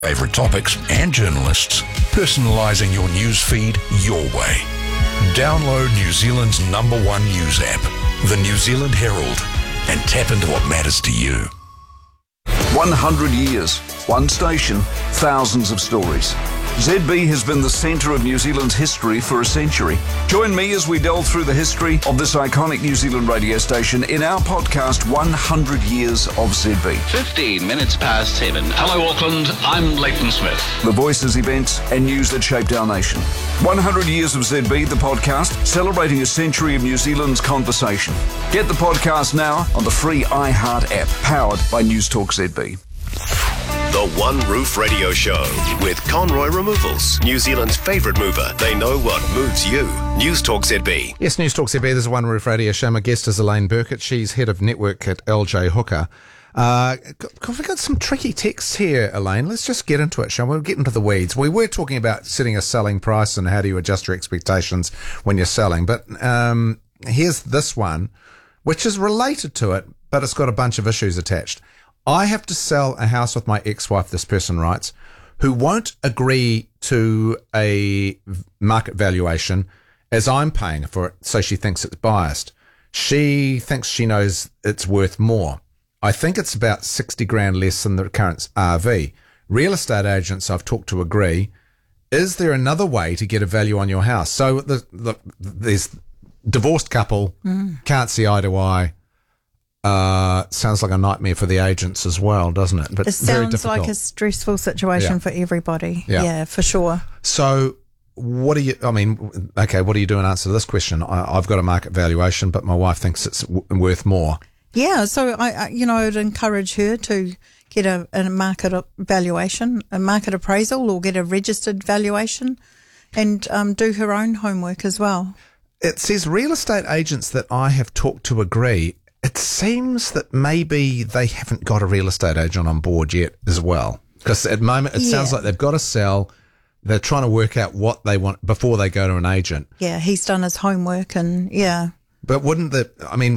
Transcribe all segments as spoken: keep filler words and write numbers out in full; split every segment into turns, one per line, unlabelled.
Favourite topics and journalists, personalising your news feed your way. Download New Zealand's number one news app, the New Zealand Herald, and tap into what matters to you.
one hundred years, one station, thousands of stories. Z B has been the centre of New Zealand's history for a century. Join me as we delve through the history of this iconic New Zealand radio station in our podcast, one hundred years of Z B.
fifteen minutes past seven. Hello, Auckland. I'm Leighton Smith.
The voices, events and news that shaped our nation. one hundred years of Z B, the podcast, celebrating a century of New Zealand's conversation. Get the podcast now on the free iHeart app, powered by News Talk Z B.
The One Roof Radio Show with Conroy Removals, New Zealand's favourite mover. They know what moves you. News Talk Z B.
Yes, News Talk Z B. This is One Roof Radio Show. My guest is Elaine Burkett. She's head of network at L J Hooker. Uh, we've got some tricky texts here, Elaine. Let's just get into it, shall we? We'll get into the weeds. We were talking about setting a selling price and how do you adjust your expectations when you're selling. But um, here's this one, which is related to it, but it's got a bunch of issues attached. I have to sell a house with my ex-wife, this person writes, who won't agree to a market valuation as I'm paying for it, so she thinks it's biased. She thinks she knows it's worth more. I think it's about sixty grand less than the current R V. Real estate agents I've talked to agree. Is there another way to get a value on your house? So the, the, there's divorced couple, mm. can't see eye to eye. Uh, sounds like a nightmare for the agents as well, doesn't it? But
it
very
sounds
difficult.
like a stressful situation
Yeah.
for everybody.
Yeah.
Yeah, for sure.
So what do you, I mean, okay, what do you do in answer to this question? I, I've got a market valuation, but my wife thinks it's w- worth more.
Yeah, so I, I, you know, I'd encourage her to get a, a market valuation, a market appraisal, or get a registered valuation, and um, do her own homework as well.
It says real estate agents that I have talked to agree. It seems that maybe they haven't got a real estate agent on board yet as well. Because at the moment, it sounds
Yeah.
like they've got to sell. They're trying to work out what they want before they go to an agent.
Yeah, he's done his homework, and yeah.
But wouldn't the, I mean,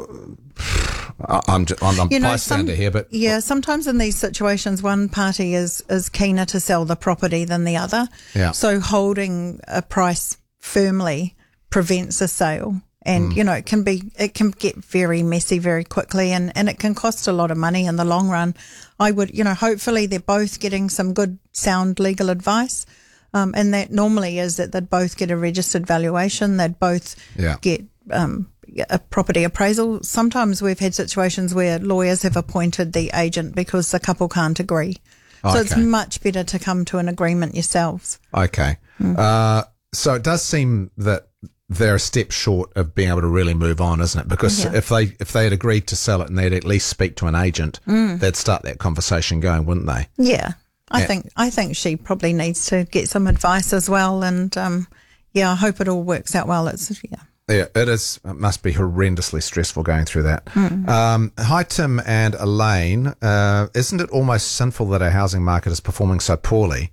I'm, just, I'm, I'm
You know,
bystander
some-
here, but
Yeah, sometimes in these situations, one party is, is keener to sell the property than the other.
Yeah.
So holding a price firmly prevents a sale. And,
Mm.
you know, it can be, it can get very messy very quickly, and, and it can cost a lot of money in the long run. I would, you know, hopefully they're both getting some good, sound legal advice. Um, and that normally is that they'd both get a registered valuation. They'd both
Yeah.
get, um, a property appraisal. Sometimes we've had situations where lawyers have appointed the agent because the couple can't agree. So it's
Okay.
much better to come to an agreement yourselves.
okay. Uh, so it does seem that they're a step short of being able to really move on, isn't it? Because
Yeah.
if they if they had agreed to sell it and they'd at least speak to an agent, they'd start that conversation going, wouldn't they?
Yeah. I
Yeah.
think I think she probably needs to get some advice as well, and um, yeah, I hope it all works out well. It's yeah.
Yeah, it is. It must be horrendously stressful going through that. Um, hi, Tim and Elaine. Uh, isn't it almost sinful that our housing market is performing so poorly?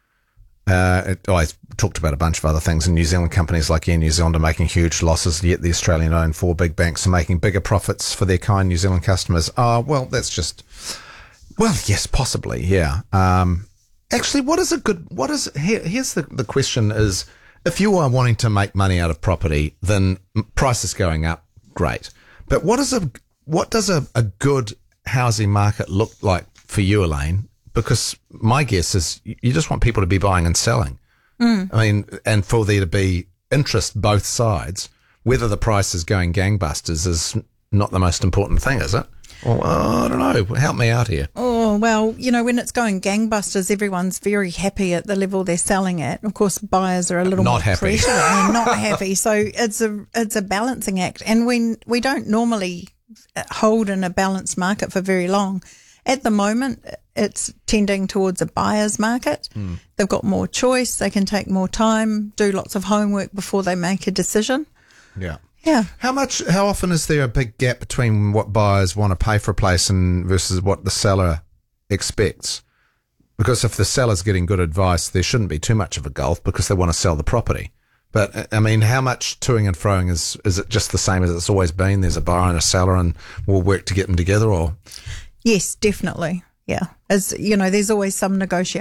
Uh, it, oh, I talked about a bunch of other things. In New Zealand, companies like Air New Zealand are making huge losses, yet the Australian-owned four big banks are making bigger profits for their kind New Zealand customers. Oh, well, that's just... Well, yes, possibly, yeah. Um, actually, what is a good... What is... Here, here's the, the question is, if you are wanting to make money out of property, then prices going up, great. But what is a what does a, a good housing market look like for you, Elaine? Because my guess is you just want people to be buying and selling. Mm. I mean, and for there to be interest both sides, whether the price is going gangbusters is not the most important thing, is it? Well, I don't know. Help me out here.
Oh, well, you know, when it's going gangbusters, everyone's very happy at the level they're selling at. Of course, buyers are a little
Not
more
happy.
pressured and not happy. So it's a it's a balancing act. And we, we don't normally hold in a balanced market for very long. At the moment, it's tending towards a buyer's market. Mm. They've got more choice. They can take more time, do lots of homework before they make a decision.
Yeah.
Yeah.
How much, how often is there a big gap between what buyers want to pay for a place and versus what the seller expects? Because if the seller's getting good advice, there shouldn't be too much of a gulf because they want to sell the property. But, I mean, how much toing and froing is, is it just the same as it's always been? There's a buyer and a seller and we'll work to get them together, or?
Yes, definitely. Yeah. is, you know, there's always some negotiation